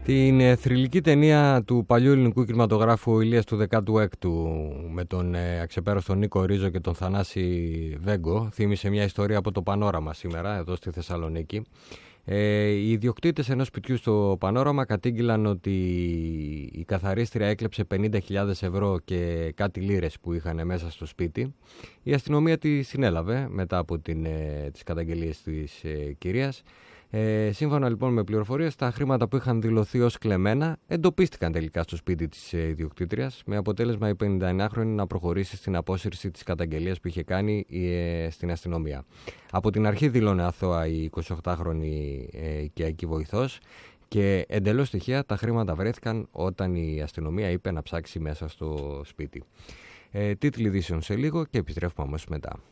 Την θρυλική ταινία του παλιού ελληνικού κινηματογράφου «Ο Ηλίας του 16ου» με τον αξεπέραστο Νίκο Ρίζο και τον Θανάση Βέγκο θύμισε μια ιστορία από το Πανόραμα σήμερα εδώ στη Θεσσαλονίκη. Οι ιδιοκτήτες ενός σπιτιού στο Πανόραμα κατήγγειλαν ότι η καθαρίστρια έκλεψε 50.000 ευρώ και κάτι λίρες που είχαν μέσα στο σπίτι. Η αστυνομία τη συνέλαβε μετά από τις καταγγελίες της κυρίας. Σύμφωνα λοιπόν με πληροφορίες, τα χρήματα που είχαν δηλωθεί ως κλεμμένα εντοπίστηκαν τελικά στο σπίτι της ιδιοκτήτριας, με αποτέλεσμα η 59χρονη να προχωρήσει στην απόσυρση της καταγγελίας που είχε κάνει στην αστυνομία. Από την αρχή δήλωνε αθώα η 28χρονη οικιακή βοηθός και εντελώς τυχαία τα χρήματα βρέθηκαν όταν η αστυνομία είπε να ψάξει μέσα στο σπίτι. Τίτλοι ειδήσεων σε λίγο και επιστρέφουμε αμέσως μετά.